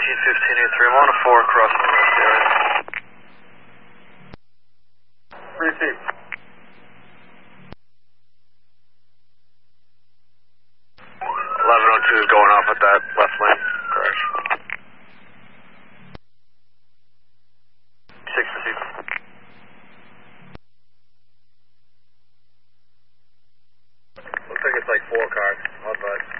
1583, I'm on a 4 across the west area. Receive. 1102 is going off at that left lane. Crash. 6 receive. Looks like it's like 4 cars. I'll advise.